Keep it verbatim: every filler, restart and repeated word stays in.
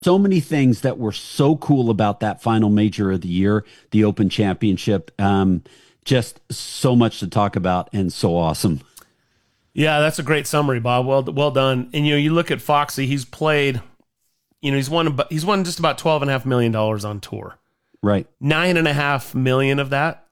So many things that were so cool about that final major of the year, the Open Championship. Um, just so much to talk about and so awesome. Yeah, that's a great summary, Bob. Well, well done. And you know, you look at Foxy. He's played. You know, he's won. He's won just about twelve and a half million dollars on tour. Right. Nine and a half million of that